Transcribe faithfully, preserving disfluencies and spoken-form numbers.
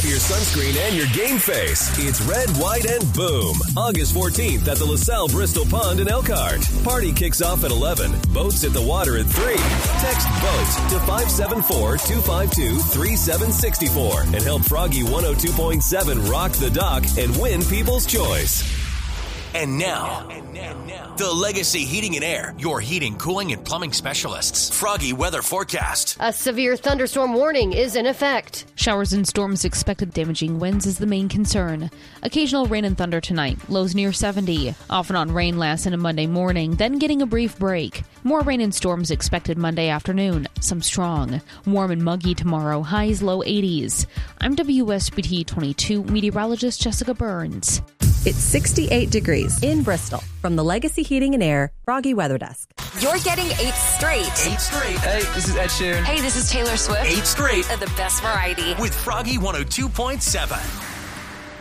Grab your sunscreen and your game face. It's Red, White, and Boom. August fourteenth at the LaSalle Bristol Pond in Elkhart. Party kicks off at eleven. Boats hit the water at three. Text BOAT to five seven four, two five two, three seven six four and help Froggy one oh two point seven rock the dock and win People's Choice. And now, the Legacy Heating and Air, your heating, cooling, and plumbing specialists. Froggy weather forecast. A severe thunderstorm warning is in effect. Showers and storms expected. Damaging winds is the main concern. Occasional rain and thunder tonight. Lows near seventy. Off and on rain lasts into Monday morning, then getting a brief break. More rain and storms expected Monday afternoon. Some strong. Warm and muggy tomorrow. Highs low eighties. I'm W S B T twenty-two meteorologist Jessica Burns. It's sixty-eight degrees in Bristol. From the Legacy Heating and Air Froggy Weather Desk. You're getting eight straight. Eight straight. Hey, this is Ed Sheeran. Hey, this is Taylor Swift. Eight straight. The best variety. With Froggy one oh two point seven.